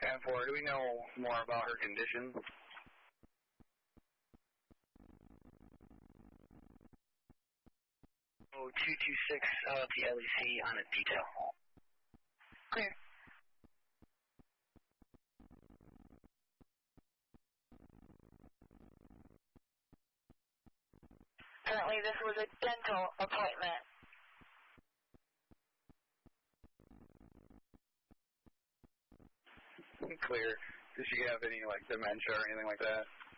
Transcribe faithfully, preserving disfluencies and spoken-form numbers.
ten four, do we know more about her condition? Oh, two two six out at the L E C on a detail. Clear. Apparently this was a dental appointment. Clear. Does she have any, like, dementia or anything like that?